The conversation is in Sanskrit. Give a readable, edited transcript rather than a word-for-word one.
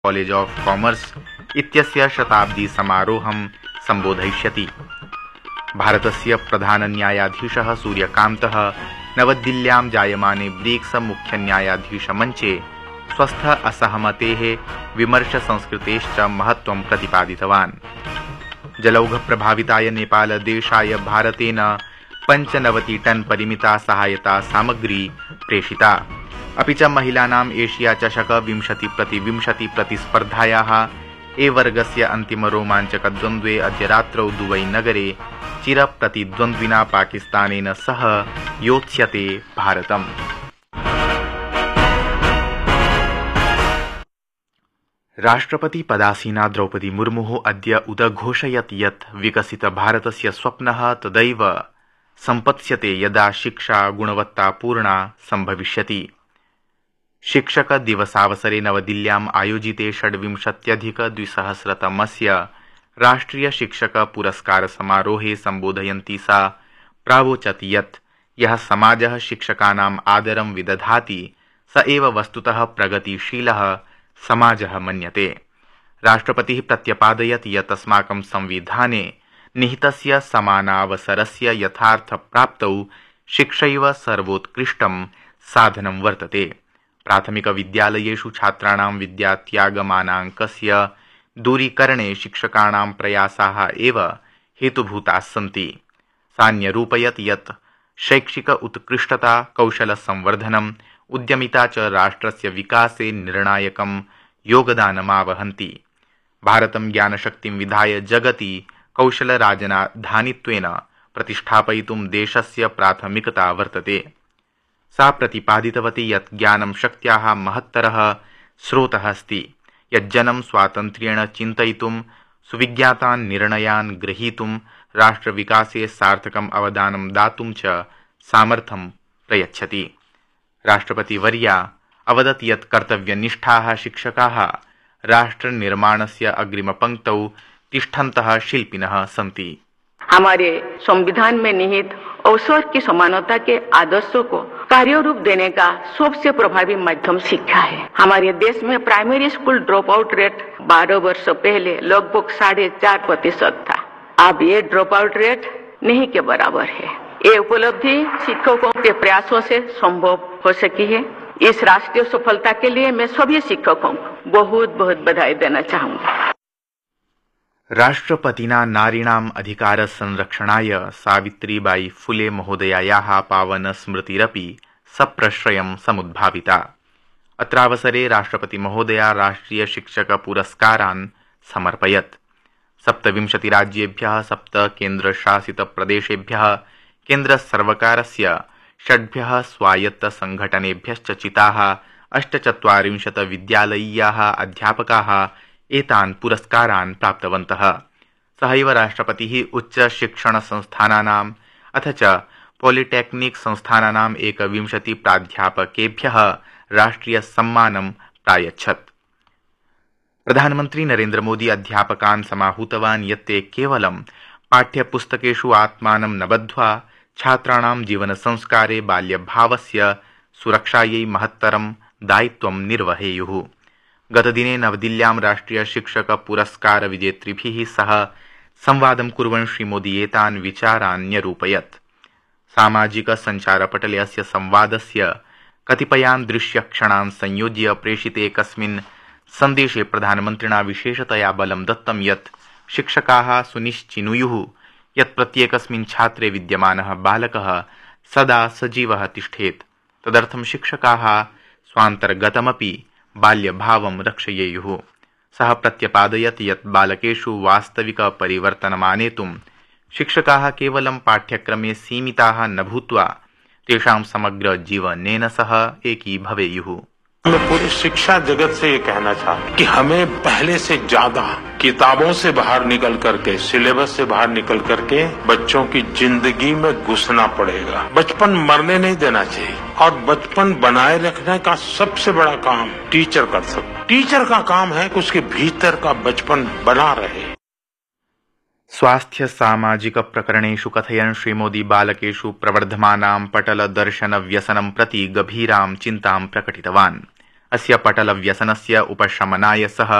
कॉलेज ऑफ कॉमर्स इत्यस्य शताब्दी समारोहं संबोधयिष्यति। भारतस्य प्रधानन्यायाधीशः सूर्यकान्तः नवदिल्ल्यां जायमाने ब्रिक्स मुख्यन्यायाधीशमञ्चे स्वस्थ असहमतेः विमर्शसंस्कृतेश्च महत्त्वं प्रतिपादितवान्। जलौघप्रभाविताय नेपालदेशाय भारतेन 95 टन परिमिता सहायता सामग्री प्रेषिता। अपि च महिलानाम् एशिया चषक 20x20 प्रतिस्पर्धायाः ए वर्गस्य अन्तिमरोमाञ्चकद्वन्द्वे अद्य रात्रौ दुबई नगरे चिरप्रतिद्वन्द्विना पाकिस्तानेन सह योत्स्यते भारतम्। राष्ट्रपति पदासीना द्रौपदी मुर्मुः अद्य उदघोषयत् यत् विकसित भारतस्य स्वप्नः तदैव सम्पत्स्यते यदा शिक्षा गुणवत्तापूर्णा सम्भविष्यति। शिक्षक दिवसावसरे नवदिल्ल्याम् आयोजिते 26अधिक-2000तमस्य राष्ट्रिय शिक्षक पुरस्कार समारोहे सम्बोधयन्ती सा प्रावोचत् यत् यः समाजः शिक्षकानाम् आदरं विदधाति स एव वस्तुतः प्रगतिशीलः समाजः मन्यते। राष्ट्रपतिः प्रत्यपादयत् यत् अस्माकं संविधाने निहितस्य समानावसरस्य यथार्थप्राप्तौ शिक्षैव सर्वोत्कृष्टं साधनं वर्तते। प्राथमिकविद्यालयेषु छात्राणां विद्यात्यागमानाङ्कस्य दूरीकरणे शिक्षकाणां प्रयासाः एव हेतुभूताः सन्ति। सा न्यरूपयत् यत् शैक्षिक उत्कृष्टता, कौशलसंवर्धनम्, उद्यमिता च राष्ट्रस्य विकासे निर्णायकं योगदानमावहन्ति। भारतं ज्ञानशक्तिं विधाय जगति कौशलराजधानित्वेन प्रतिष्ठापयितुं देशस्य प्राथमिकता वर्तते। सा प्रतिपादितवती यत् ज्ञानं शक्त्याः महत्तरः स्रोतः अस्ति, यज्जनं स्वातन्त्र्येण चिन्तयितुं, सुविज्ञातान् निर्णयान् ग्रहीतुं, राष्ट्रविकासे सार्थकम् अवदानं दातुं च सामर्थ्यं प्रयच्छति। राष्ट्रपतिवर्या अवदत् यत् कर्तव्यनिष्ठाः शिक्षकाः राष्ट्रनिर्माणस्य अग्रिमपङ्क्तौ तिष्ठन्तः शिल्पिनः सन्ति। हमारे संविधान में निहित अवसर की समानता के आदर्शों को कार्य रूप देने का सबसे प्रभावी माध्यम शिक्षा है। हमारे देश में primary school drop out rate 12 वर्ष पहले लगभग 4.5% था। अब ये ड्रॉप आउट रेट नहीं के बराबर है। ये उपलब्धि शिक्षकों के प्रयासों से संभव हो सकी है। इस राष्ट्रीय सफलता के लिए मैं सभी शिक्षकों को बहुत बहुत बधाई देना चाहूँगा। राष्ट्रपतिना नारीणाम् अधिकारसंरक्षणाय सावित्रीबाई फुले महोदयायाः पावनस्मृतिरपि सप्रश्रयं समुद्भाविता। अत्रावसरे राष्ट्रपति महोदया राष्ट्रिय शिक्षक पुरस्कारान् समर्पयत्। 27 राज्येभ्यः 7 केन्द्रशासितप्रदेशेभ्यः केन्द्रसर्वकारस्य 6 स्वायत्तसंघटनेभ्यश्च चिताः 48 विद्यालयीयाः अध्यापकाः एतान् पुरस्कारान् प्राप्तवन्तः। सहैव राष्ट्रपतिः उच्चशिक्षणसंस्थानानाम् अथ च पॉलिटेक्निक संस्थानानाम् 21 प्राध्यापकेभ्यः राष्ट्रियसम्मानं प्रायच्छत्। प्रधानमन्त्री नरेन्द्र मोदी अध्यापकान् समाहूतवान् यत् ते केवलं पाठ्यपुस्तकेषु आत्मानं न बद्ध्वा छात्राणां जीवनसंस्कारे बाल्यभावस्य सुरक्षायै महत्तरं दायित्वं निर्वहेयुः। गतदिने नवदिल्ल्यां राष्ट्रिय शिक्षक पुरस्कार विजेतृभिः सह संवादं कुर्वन् श्रीमोदी एतान् विचारान् न्यरूपयत्। सामाजिक सञ्चारपटले अस्य संवादस्य कतिपयान् दृश्यक्षणान् संयोज्य प्रेषिते एकस्मिन् सन्देशे प्रधानमन्त्रिणा विशेषतया बलं दत्तं यत् शिक्षकाः सुनिश्चिनुयुः यत् प्रत्येकस्मिन् छात्रे विद्यमानः बालकः सदा सजीवः तिष्ठेत्। तदर्थं शिक्षकाः स्वान्तर्गतमपि बाल्यभावं रक्षयेयुः। सः प्रत्यपादयत् यत् बालकेषु वास्तविकपरिवर्तनमानेतुं शिक्षकाः केवलं पाठ्यक्रमे सीमिताः न भूत्वा तेषां समग्र जीवनेन सह एकीभवेयुः। मैं पूरे शिक्षा जगत से ये कहना चाहता कि हमें पहले से ज्यादा किताबों से बाहर निकल करके, सिलेबस से बाहर निकल करके बच्चों की जिंदगी में घुसना पड़ेगा। बचपन मरने नहीं देना चाहिए और बचपन बनाए रखने का सबसे बड़ा काम टीचर कर सकता। टीचर का काम है कि उसके भीतर का बचपन बना रहे। स्वास्थ्य सामाजिक प्रकरणेषु कथयन् श्रीमोदी बालकेषु प्रवर्धमानां पटल दर्शन व्यसनं प्रति गभीरां चिन्तां प्रकटितवान्। अस्य पटलव्यसनस्य उपशमनाय सः